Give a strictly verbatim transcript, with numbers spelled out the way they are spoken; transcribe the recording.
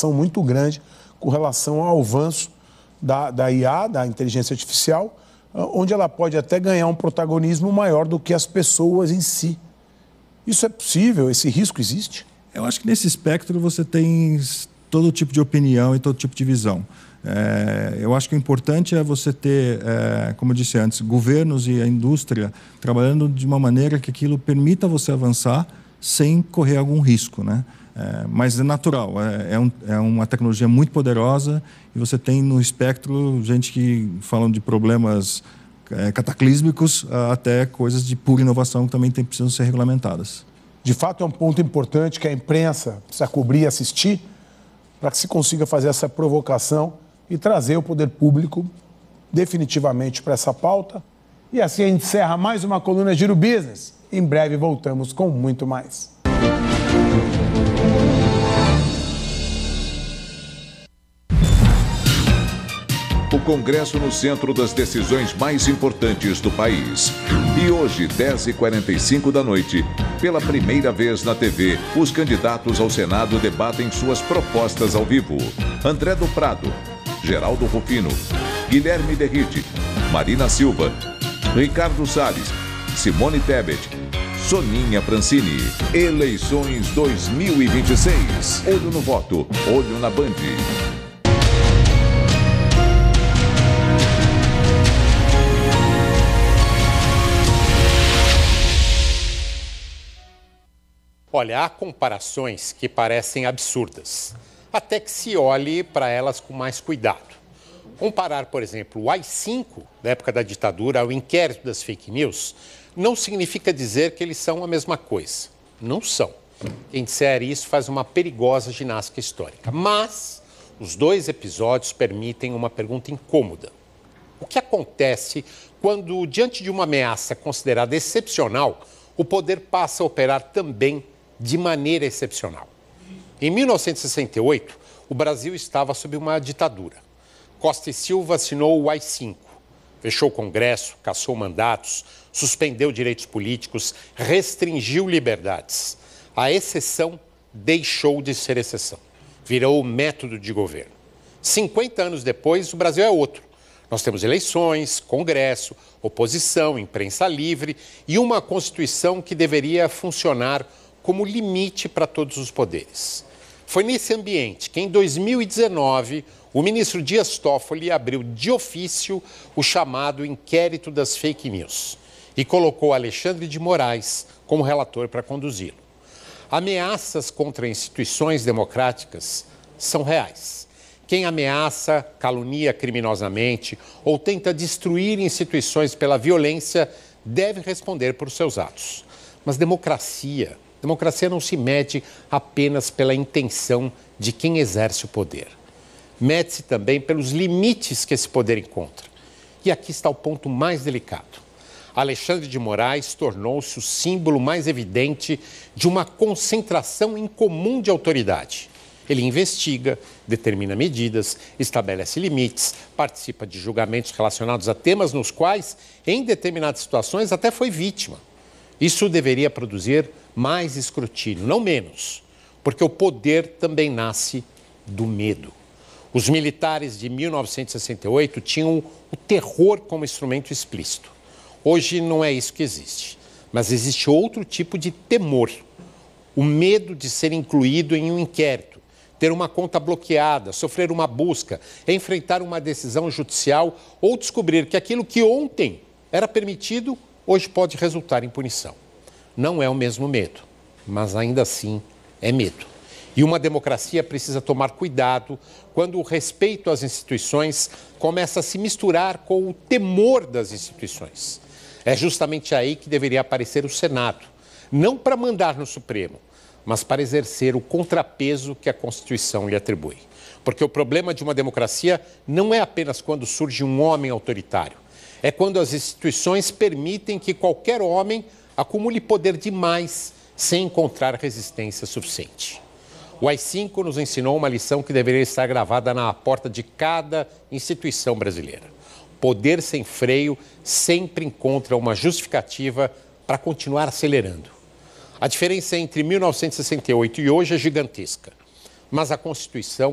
preocupação muito grande com relação ao avanço da, da I A, da inteligência artificial, onde ela pode até ganhar um protagonismo maior do que as pessoas em si. Isso é possível? Esse risco existe? Eu acho que nesse espectro você tem todo tipo de opinião e todo tipo de visão. É, eu acho que o importante é você ter, é, como eu disse antes, governos e a indústria trabalhando de uma maneira que aquilo permita você avançar sem correr algum risco, né? É, mas é natural, é, é, um, é uma tecnologia muito poderosa e você tem no espectro gente que falam de problemas é, cataclísmicos até coisas de pura inovação que também tem, precisam ser regulamentadas. De fato, é um ponto importante que a imprensa precisa cobrir e assistir para que se consiga fazer essa provocação e trazer o poder público definitivamente para essa pauta. E assim a gente encerra mais uma coluna Giro Business. Em breve voltamos com muito mais. O Congresso no centro das decisões mais importantes do país. E hoje, dez e quarenta e cinco da noite, pela primeira vez na T V, os candidatos ao Senado debatem suas propostas ao vivo. André do Prado, Geraldo Rufino, Guilherme Derrite, Marina Silva, Ricardo Salles, Simone Tebet, Soninha Francini. Eleições dois mil e vinte e seis. Olho no voto, olho na Band. Olha, há comparações que parecem absurdas, até que se olhe para elas com mais cuidado. Comparar, por exemplo, o A I cinco, da época da ditadura, ao inquérito das fake news, não significa dizer que eles são a mesma coisa. Não são. Quem disser isso faz uma perigosa ginástica histórica. Mas os dois episódios permitem uma pergunta incômoda. O que acontece quando, diante de uma ameaça considerada excepcional, o poder passa a operar também de maneira excepcional? Em mil novecentos e sessenta e oito, o Brasil estava sob uma ditadura. Costa e Silva assinou o A I cinco, fechou o Congresso, cassou mandatos, suspendeu direitos políticos, restringiu liberdades. A exceção deixou de ser exceção, virou o método de governo. cinquenta anos depois, o Brasil é outro. Nós temos eleições, Congresso, oposição, imprensa livre e uma Constituição que deveria funcionar como limite para todos os poderes. Foi nesse ambiente que, em dois mil e dezenove, o ministro Dias Toffoli abriu de ofício o chamado inquérito das fake news e colocou Alexandre de Moraes como relator para conduzi-lo. Ameaças contra instituições democráticas são reais. Quem ameaça, calunia criminosamente ou tenta destruir instituições pela violência deve responder por seus atos. Mas democracia, democracia não se mede apenas pela intenção de quem exerce o poder. Mede-se também pelos limites que esse poder encontra. E aqui está o ponto mais delicado. Alexandre de Moraes tornou-se o símbolo mais evidente de uma concentração incomum de autoridade. Ele investiga, determina medidas, estabelece limites, participa de julgamentos relacionados a temas nos quais, em determinadas situações, até foi vítima. Isso deveria produzir mais escrutínio, não menos, porque o poder também nasce do medo. Os militares de mil novecentos e sessenta e oito tinham o terror como instrumento explícito. Hoje não é isso que existe, mas existe outro tipo de temor. O medo de ser incluído em um inquérito, ter uma conta bloqueada, sofrer uma busca, enfrentar uma decisão judicial ou descobrir que aquilo que ontem era permitido, hoje pode resultar em punição. Não é o mesmo medo, mas ainda assim é medo. E uma democracia precisa tomar cuidado quando o respeito às instituições começa a se misturar com o temor das instituições. É justamente aí que deveria aparecer o Senado, não para mandar no Supremo, mas para exercer o contrapeso que a Constituição lhe atribui. Porque o problema de uma democracia não é apenas quando surge um homem autoritário, é quando as instituições permitem que qualquer homem acumule poder demais sem encontrar resistência suficiente. O A I cinco nos ensinou uma lição que deveria estar gravada na porta de cada instituição brasileira. Poder sem freio sempre encontra uma justificativa para continuar acelerando. A diferença entre mil novecentos e sessenta e oito e hoje é gigantesca, mas a Constituição